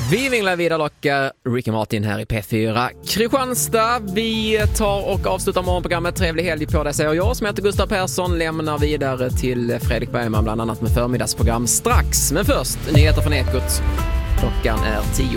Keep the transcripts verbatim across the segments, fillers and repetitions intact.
Vi vinglar vidare och Ricky Martin här i P fyra Kristianstad. Vi tar och avslutar morgonprogrammet. Trevlig helg på det, säger jag som heter Gustav Persson. Lämnar vidare till Fredrik Bergman bland annat med förmiddagsprogram strax. Men först, nyheter från Ekot. Klockan är tio.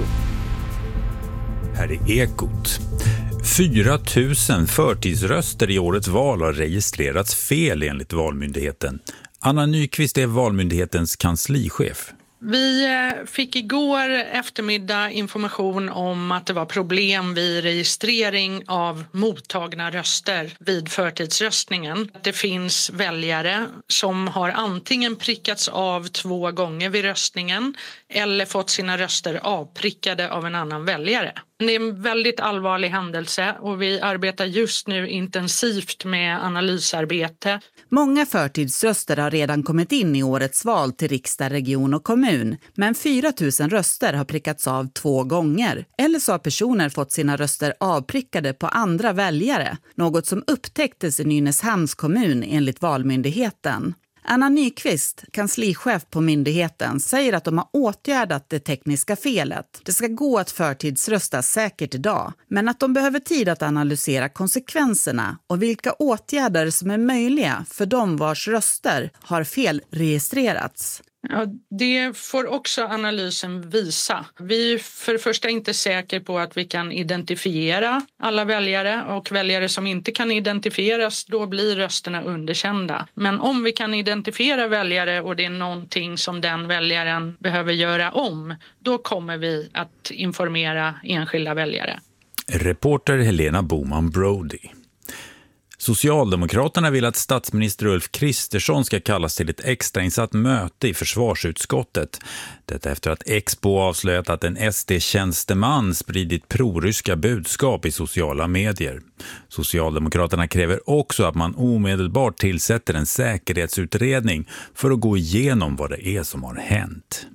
Här är Ekot. fyra tusen förtidsröster i årets val har registrerats fel enligt Valmyndigheten. Anna Nyqvist är Valmyndighetens kanslichef. Vi fick igår eftermiddag information om att det var problem vid registrering av mottagna röster vid förtidsröstningen. Det finns väljare som har antingen prickats av två gånger vid röstningen eller fått sina röster avprickade av en annan väljare. Det är en väldigt allvarlig händelse och vi arbetar just nu intensivt med analysarbete. Många förtidsröster har redan kommit in i årets val till riksdag, region och kommun. Men fyra tusen röster har prickats av två gånger. Eller så har personer fått sina röster avprickade på andra väljare. Något som upptäcktes i Nynäshamns kommun enligt Valmyndigheten. Anna Nyqvist, kanslichef på myndigheten, säger att de har åtgärdat det tekniska felet. Det ska gå att förtidsrösta säkert idag, men att de behöver tid att analysera konsekvenserna och vilka åtgärder som är möjliga för de vars röster har felregistrerats. Ja, det får också analysen visa. Vi är för det första inte säkra på att vi kan identifiera alla väljare, och väljare som inte kan identifieras, då blir rösterna underkända. Men om vi kan identifiera väljare och det är någonting som den väljaren behöver göra om, då kommer vi att informera enskilda väljare. Reporter Helena Boman Brody. Socialdemokraterna vill att statsminister Ulf Kristersson ska kallas till ett extrainsatt möte i försvarsutskottet. Detta efter att Expo avslöjat att en S D-tjänsteman spridit proryska budskap i sociala medier. Socialdemokraterna kräver också att man omedelbart tillsätter en säkerhetsutredning för att gå igenom vad det är som har hänt.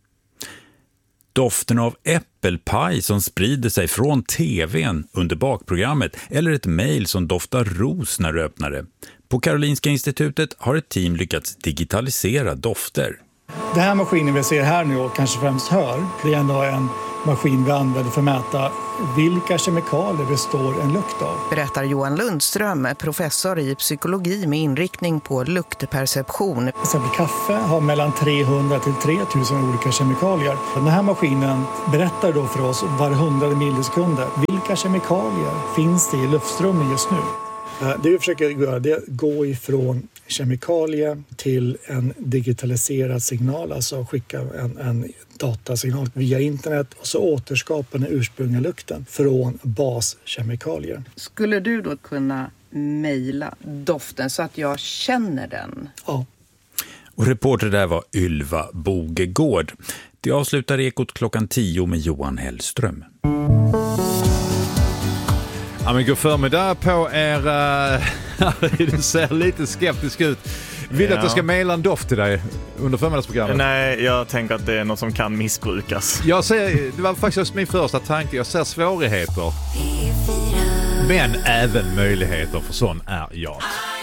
Doften av äppelpaj som sprider sig från tvn under bakprogrammet eller ett mejl som doftar ros när du öppnar det. På Karolinska institutet har ett team lyckats digitalisera dofter. Det här maskinen vi ser här nu och kanske främst hör, det är ändå en maskin vi använder för att mäta vilka kemikalier det står en lukt av. Berättar Johan Lundström, professor i psykologi med inriktning på luktperception. Till exempel kaffe har mellan trehundra till tre tusen olika kemikalier. Den här maskinen berättar då för oss var hundrade millisekunder vilka kemikalier finns det i luftströmmen just nu. Det vi försöker göra det är att gå ifrån kemikalier till en digitaliserad signal, alltså skicka en, en datasignal via internet och så återskapa den ursprungliga lukten från baskemikalier. Skulle du då kunna mejla doften så att jag känner den? Ja. Och reporter där var Ylva Bogegård. Det avslutar Ekot klockan tio med Johan Hellström. Ja, men god förmiddag på er. Du ser lite skeptisk ut. Vill du ja. att jag ska mejla en doft till dig under förmiddagsprogrammet? Nej, jag tänker att det är något som kan missbrukas. Jag ser, det var faktiskt min första tanke. Jag ser svårigheter. Men även möjligheter, för sån är jag.